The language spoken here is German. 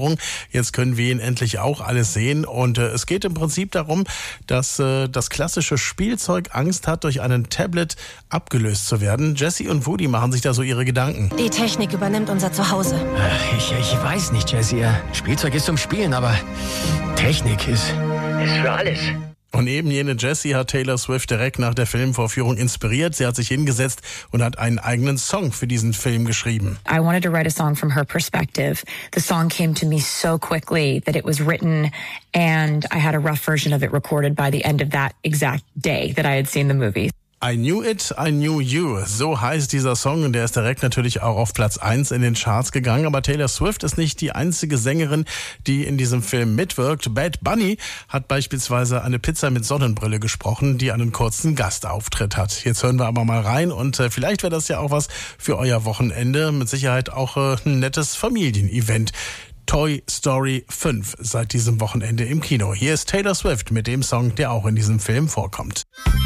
Vorführung. Jetzt können wir ihn endlich auch alles sehen. Und es geht im Prinzip darum, dass das klassische Spielzeug Angst hat, durch einen Tablet abgelöst zu werden. Jessie und Woody machen sich da so ihre Gedanken. Die Technik übernimmt unser Zuhause. Ich weiß nicht, Jessie. Spielzeug ist zum Spielen, aber Technik ist für alles. Und eben jene Jessie hat Taylor Swift direkt nach der Filmvorführung inspiriert. Sie hat sich hingesetzt und hat einen eigenen Song für diesen Film geschrieben. I wanted to write a song from her perspective. The song came to me so quickly that it was written and I had a rough version of it recorded by the end of that exact day that I had seen the movie. I Knew It, I Knew You. So heißt dieser Song und der ist direkt natürlich auch auf Platz 1 in den Charts gegangen. Aber Taylor Swift ist nicht die einzige Sängerin, die in diesem Film mitwirkt. Bad Bunny hat beispielsweise eine Pizza mit Sonnenbrille gesprochen, die einen kurzen Gastauftritt hat. Jetzt hören wir aber mal rein und vielleicht wäre das ja auch was für euer Wochenende. Mit Sicherheit auch ein nettes Familienevent. Toy Story 5 seit diesem Wochenende im Kino. Hier ist Taylor Swift mit dem Song, der auch in diesem Film vorkommt.